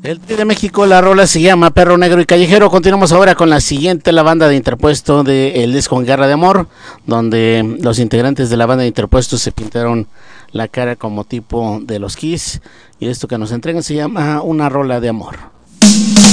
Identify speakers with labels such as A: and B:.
A: El Tri de México, la rola se llama Perro Negro y Callejero. Continuamos ahora con la siguiente, la banda de Interpuesto de El Disco en Guerra de Amor, donde los integrantes de la banda de Interpuesto se pintaron la cara como tipo de los Kiss, y esto que nos entregan se llama Una Rola de Amor.